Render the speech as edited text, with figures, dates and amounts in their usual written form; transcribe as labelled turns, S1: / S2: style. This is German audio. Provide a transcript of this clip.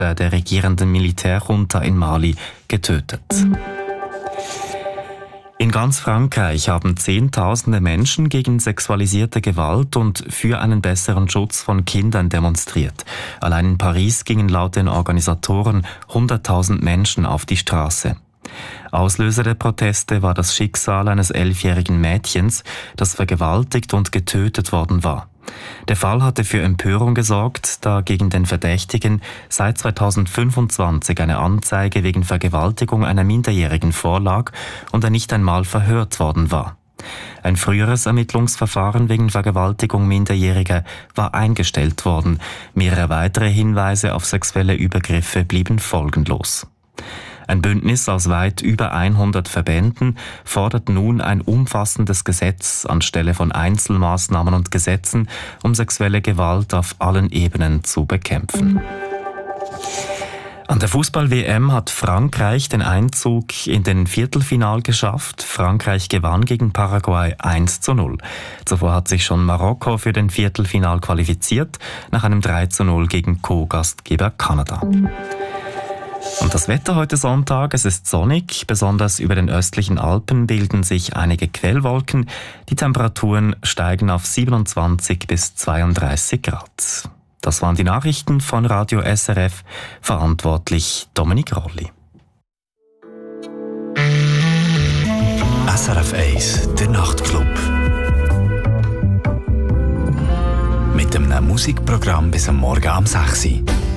S1: der regierenden Militärjunta in Mali getötet. In ganz Frankreich haben Zehntausende Menschen gegen sexualisierte Gewalt und für einen besseren Schutz von Kindern demonstriert. Allein in Paris gingen laut den Organisatoren 100.000 Menschen auf die Straße. Auslöser der Proteste war das Schicksal eines 11-jährigen Mädchens, das vergewaltigt und getötet worden war. Der Fall hatte für Empörung gesorgt, da gegen den Verdächtigen seit 2025 eine Anzeige wegen Vergewaltigung einer Minderjährigen vorlag und er nicht einmal verhört worden war. Ein früheres Ermittlungsverfahren wegen Vergewaltigung Minderjähriger war eingestellt worden. Mehrere weitere Hinweise auf sexuelle Übergriffe blieben folgenlos. Ein Bündnis aus weit über 100 Verbänden fordert nun ein umfassendes Gesetz anstelle von Einzelmaßnahmen und Gesetzen, um sexuelle Gewalt auf allen Ebenen zu bekämpfen. An der Fußball-WM hat Frankreich den Einzug in den Viertelfinal geschafft. Frankreich gewann gegen Paraguay 1:0. Zuvor hat sich schon Marokko für den Viertelfinal qualifiziert, nach einem 3:0 gegen Co-Gastgeber Kanada. Und das Wetter heute Sonntag, es ist sonnig, besonders über den östlichen Alpen bilden sich einige Quellwolken. Die Temperaturen steigen auf 27 bis 32 Grad. Das waren die Nachrichten von Radio SRF, verantwortlich Dominik Rolli.
S2: SRF 1, der Nachtclub. Mit einem Musikprogramm bis am Morgen um 6 Uhr.